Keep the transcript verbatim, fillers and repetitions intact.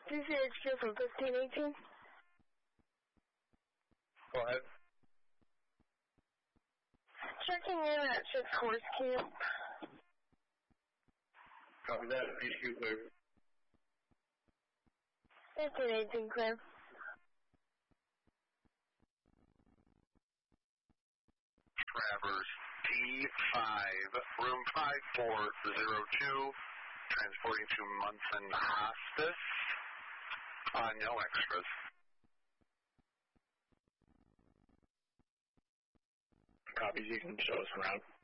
C C H Q from fifteen eighteen. Go ahead. Checking in at Schitt's Horse Camp. Copy that. H Q clear. fifteen eighteen clear. Travers D five, room five four zero two, transporting to Munson Hospice. Uh, no extras. Copy. You can show us around.